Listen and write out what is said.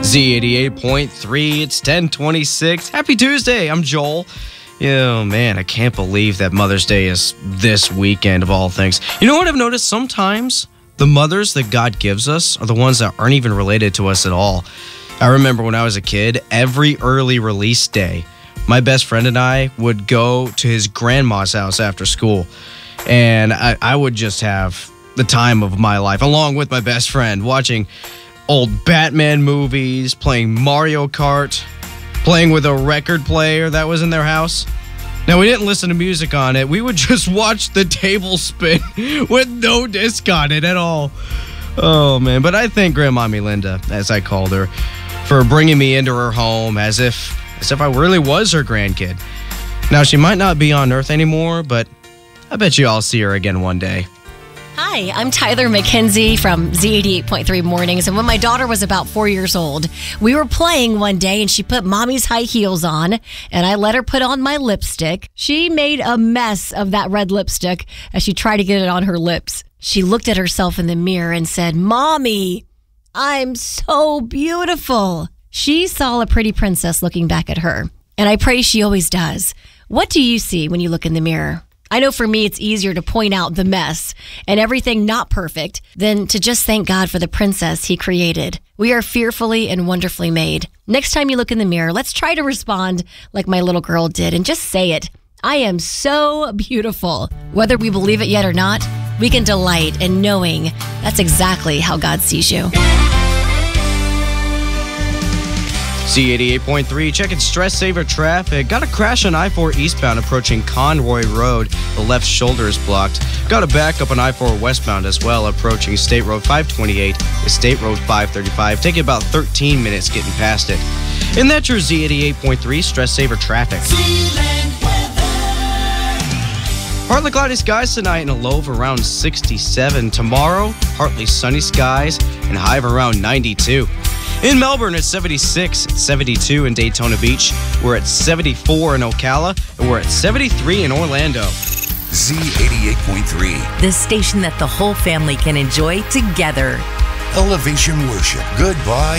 Z88.3, it's 10:26. Happy Tuesday, I'm Joel. Oh man, I can't believe that Mother's Day is this weekend of all things. You know what I've noticed? Sometimes the mothers that God gives us are the ones that aren't even related to us at all. I remember when I was a kid, every early release day, my best friend and I would go to his grandma's house after school. And I would just have the time of my life, along with my best friend, watching old Batman movies, playing Mario Kart, playing with a record player that was in their house. Now, we didn't listen to music on it. We would just watch the table spin with no disc on it at all. Oh, man. But I thank Grandmommy Linda, as I called her, for bringing me into her home as if I really was her grandkid. Now, she might not be on Earth anymore, but I bet you I'll see her again one day. Hi, I'm Tyler McKenzie from Z88.3 Mornings, and when my daughter was about 4 years old, we were playing one day and she put mommy's high heels on and I let her put on my lipstick. She made a mess of that red lipstick as she tried to get it on her lips. She looked at herself in the mirror and said, "Mommy, I'm so beautiful." She saw a pretty princess looking back at her, and I pray she always does. What do you see when you look in the mirror? I know for me, it's easier to point out the mess and everything not perfect than to just thank God for the princess he created. We are fearfully and wonderfully made. Next time you look in the mirror, let's try to respond like my little girl did and just say it. I am so beautiful. Whether we believe it yet or not, we can delight in knowing that's exactly how God sees you. Z88.3, checking stress saver traffic. Got a crash on I-4 eastbound approaching Conroy Road. The left shoulder is blocked. Got a backup on I-4 westbound as well approaching State Road 528 to State Road 535. Taking about 13 minutes getting past it. And that's your Z88.3 stress saver traffic. Partly cloudy skies tonight and a low of around 67. Tomorrow, partly sunny skies and high of around 92. In Melbourne, it's 76, it's 72 in Daytona Beach. We're at 74 in Ocala, and we're at 73 in Orlando. Z88.3. The station that the whole family can enjoy together. Elevation Worship. Goodbye.